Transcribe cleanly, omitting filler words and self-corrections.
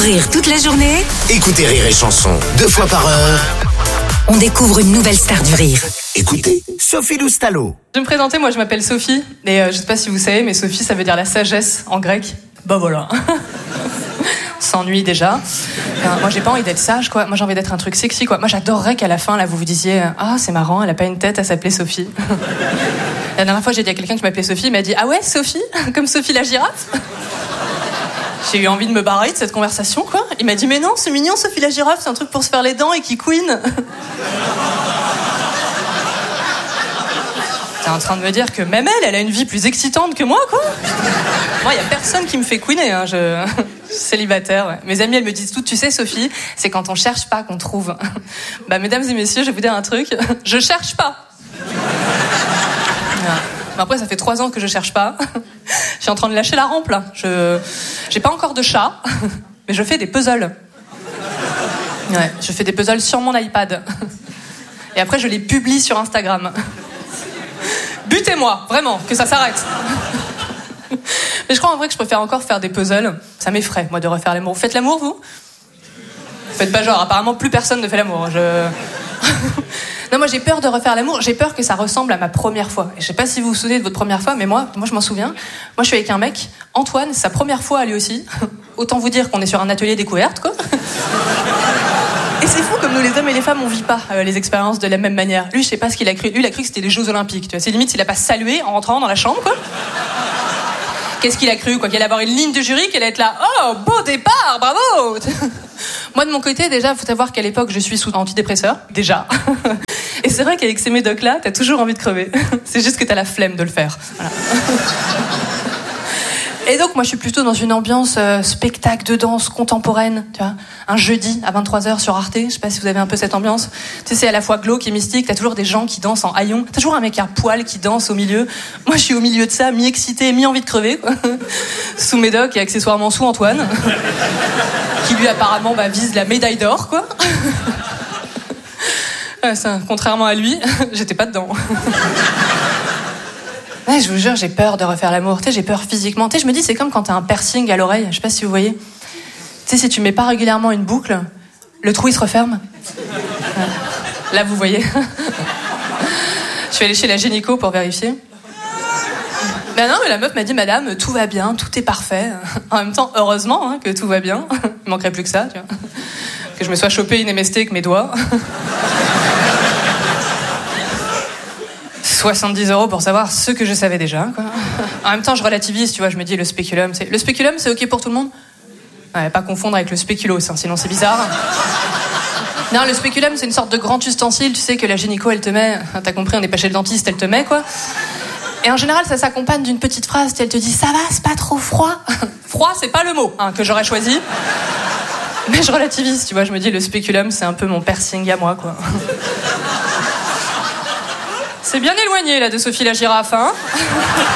rire toute la journée, Écoutez Rire et Chanson 2 fois par heure. on découvre une nouvelle star du rire. Écoutez Sophie Loustalot. Je vais me présenter, moi je m'appelle Sophie, et je sais pas si vous savez, mais Sophie ça veut dire la sagesse en grec. Bah voilà. On s'ennuie déjà. Enfin, moi j'ai pas envie d'être sage quoi, moi j'ai envie d'être un truc sexy quoi. Moi j'adorerais qu'à la fin là vous vous disiez ah c'est marrant, elle a pas une tête, elle s'appelait Sophie. La dernière fois j'ai dit à quelqu'un qui m'appelait Sophie, il m'a dit ah ouais Sophie, comme Sophie la girafe. J'ai eu envie de me barrer de cette conversation quoi. Il m'a dit mais non c'est mignon Sophie la girafe, c'est un truc pour se faire les dents et qui couine. T'es en train de me dire que même elle a une vie plus excitante que moi, quoi. Moi, y a personne qui me fait couiner, hein. Je suis célibataire, ouais. Mes amies, elles me disent tout, tu sais, Sophie, c'est quand on cherche pas qu'on trouve. Bah, mesdames et messieurs, je vais vous dire un truc. Je cherche pas. Voilà. Après, ça fait 3 ans que je cherche pas. Je suis en train de lâcher la rampe, là. J'ai pas encore de chat, mais je fais des puzzles. Ouais, je fais des puzzles sur mon iPad. Et après, je les publie sur Instagram. Butez-moi, vraiment, que ça s'arrête. Mais je crois en vrai que je préfère encore faire des puzzles. Ça m'effraie, moi, de refaire l'amour. Vous faites l'amour, vous ? Faites pas genre, apparemment plus personne ne fait l'amour. Non, moi j'ai peur de refaire l'amour, j'ai peur que ça ressemble à ma première fois. Et je sais pas si vous vous souvenez de votre première fois, mais moi je m'en souviens. Moi je suis avec un mec, Antoine, c'est sa première fois à lui aussi. Autant vous dire qu'on est sur un atelier découverte, quoi. Et c'est fou comme nous les hommes et les femmes on vit pas les expériences de la même manière. Lui je sais pas ce qu'il a cru, lui il a cru que c'était les Jeux Olympiques, tu vois. C'est limite s'il a pas salué en rentrant dans la chambre quoi. Qu'est-ce qu'il a cru quoi, qu'il allait avoir une ligne de jury, qu'elle allait être là, oh beau départ, bravo. Moi de mon côté déjà faut savoir qu'à l'époque je suis sous antidépresseur, déjà. Et c'est vrai qu'avec ces médocs là t'as toujours envie de crever. C'est juste que t'as la flemme de le faire. Voilà. Et donc moi je suis plutôt dans une ambiance spectacle de danse contemporaine, tu vois, un jeudi à 23h sur Arte, je sais pas si vous avez un peu cette ambiance. Tu sais c'est à la fois glauque et mystique, t'as toujours des gens qui dansent en haillons, t'as toujours un mec à poil qui danse au milieu. Moi je suis au milieu de ça, mi-excité, mi-envie de crever quoi. Sous Médoc et accessoirement sous Antoine, qui lui apparemment vise la médaille d'or quoi. Ouais, ça, contrairement à lui, j'étais pas dedans. Ouais, je vous jure, j'ai peur de refaire l'amour. Tu sais, j'ai peur physiquement. Tu sais, je me dis, c'est comme quand t'as un piercing à l'oreille. Je sais pas si vous voyez. Tu sais, si tu mets pas régulièrement une boucle, le trou, il se referme. Là, vous voyez. Je suis allée chez la gynéco pour vérifier. Ben non, mais la meuf m'a dit, madame, tout va bien, tout est parfait. En même temps, heureusement que tout va bien. Il manquerait plus que ça, tu vois. Que je me sois chopé une MST avec mes doigts. 70 € pour savoir ce que je savais déjà, quoi. En même temps, je relativise, tu vois, je me dis le spéculum, c'est ok pour tout le monde ? Ouais, pas confondre avec le spéculoos, hein, sinon c'est bizarre. Non, le spéculum, c'est une sorte de grand ustensile, tu sais, que la gynéco, elle te met, t'as compris, on n'est pas chez le dentiste, elle te met, quoi. Et en général, ça s'accompagne d'une petite phrase, elle te dit, ça va, c'est pas trop froid. Froid, c'est pas le mot, que j'aurais choisi. Mais je relativise, tu vois, je me dis, le spéculum, c'est un peu mon piercing à moi, quoi. C'est bien éloigné, là, de Sophie la girafe, hein.